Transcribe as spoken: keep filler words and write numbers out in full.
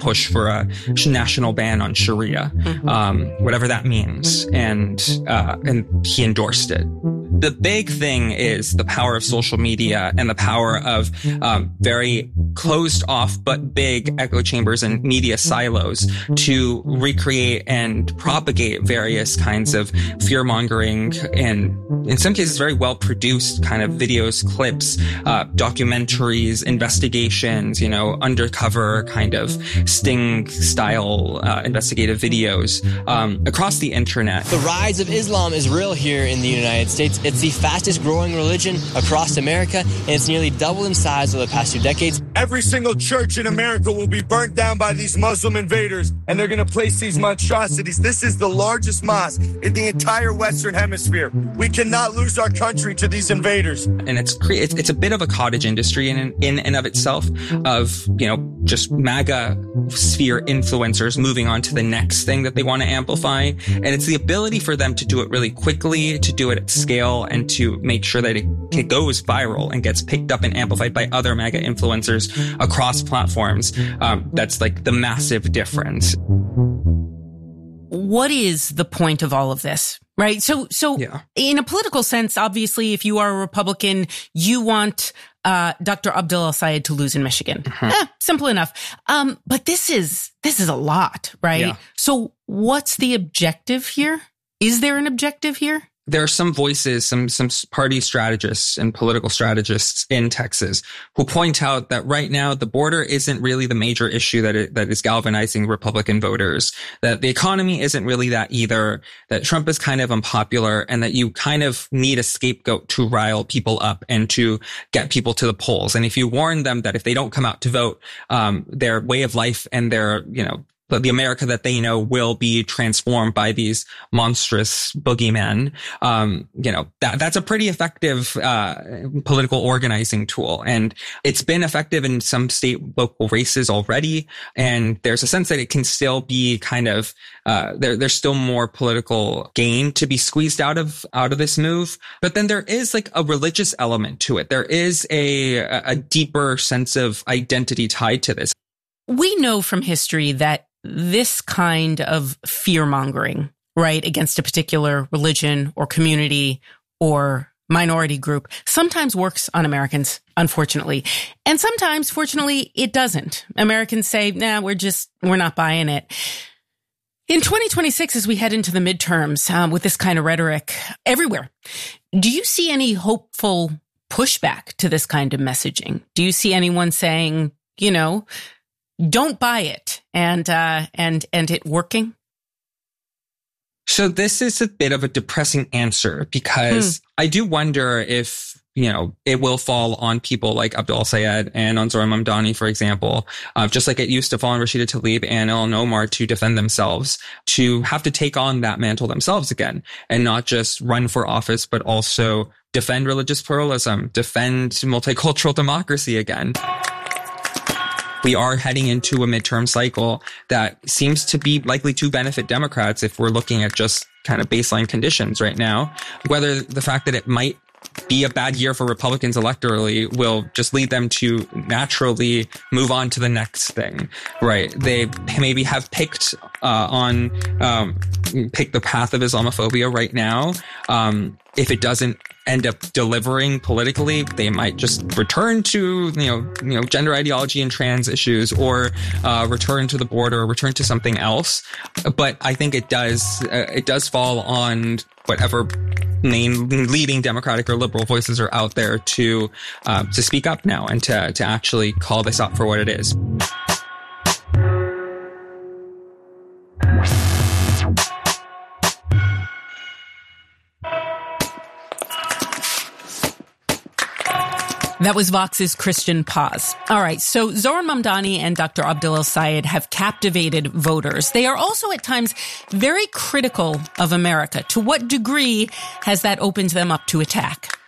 push for a national ban on Sharia, mm-hmm. um, whatever that means. And, uh, and he endorsed it. The big thing is the power of social media and the power of um, very closed off but big echo chambers and media silos to recreate and propagate various kinds of fear-mongering and, in some cases, very well-produced kind of videos, clips, uh, documentaries, investigations, you know, undercover kind of sting-style uh, investigative videos um, across the internet. The rise of Islam is real here in the United States. It's the fastest growing religion across America, and it's nearly doubled in size over the past two decades. Every single church in America will be burnt down by these Muslim invaders, and they're going to place these monstrosities. This is the largest mosque in the entire Western Hemisphere. We cannot lose our country to these invaders. And it's it's, it's a bit of a cottage industry in, in and of itself of, you know, just MAGA sphere influencers moving on to the next thing that they want to amplify. And it's the ability for them to do it really quickly, to do it at scale, and to make sure that it, it goes viral and gets picked up and amplified by other MAGA influencers across platforms. Um, that's like the massive difference. What is the point of all of this? Right. So, so yeah. In a political sense, obviously, if you are a Republican, you want uh Doctor Abdul El-Sayed to lose in Michigan. Mm-hmm. Eh, simple enough. Um, but this is this is a lot, right? Yeah. So what's the objective here? Is there an objective here? There are some voices, some some party strategists and political strategists in Texas who point out that right now the border isn't really the major issue that it, that is galvanizing Republican voters, that the economy isn't really that either, that Trump is kind of unpopular, and that you kind of need a scapegoat to rile people up and to get people to the polls. And if you warn them that if they don't come out to vote, um, their way of life and their, you know, but the America that they know will be transformed by these monstrous boogeymen. Um, you know, that, that's a pretty effective, uh, political organizing tool. And it's been effective in some state local races already. And there's a sense that it can still be kind of, uh, there, there's still more political gain to be squeezed out of, out of this move. But then there is like a religious element to it. There is a, a deeper sense of identity tied to this. We know from history that this kind of fear-mongering, right, against a particular religion or community or minority group sometimes works on Americans, unfortunately. And sometimes, fortunately, it doesn't. Americans say, nah, we're just, we're not buying it. In twenty twenty-six, as we head into the midterms um, with this kind of rhetoric everywhere, do you see any hopeful pushback to this kind of messaging? Do you see anyone saying, you know, don't buy it, and uh, and and it working? So this is a bit of a depressing answer because hmm. I do wonder if, you know, it will fall on people like Abdul El-Sayed and on Zohran Mamdani, for example, uh, just like it used to fall on Rashida Tlaib and Ilhan Omar to defend themselves, to have to take on that mantle themselves again and not just run for office, but also defend religious pluralism, defend multicultural democracy again. We are heading into a midterm cycle that seems to be likely to benefit Democrats if we're looking at just kind of baseline conditions right now. Whether the fact that it might be a bad year for Republicans electorally will just lead them to naturally move on to the next thing, right? They maybe have picked uh, on, um, pick the path of Islamophobia right now. Um, if it doesn't end up delivering politically, they might just return to, you know, you know, gender ideology and trans issues, or uh, return to the border, or return to something else. But I think it does, uh, it does fall on whatever main leading Democratic or liberal voices are out there to uh, to speak up now and to to actually call this up for what it is. That was Vox's Christian Paz. All right, so Zohran Mamdani and Doctor Abdul El-Sayed have captivated voters. They are also at times very critical of America. To what degree has that opened them up to attack?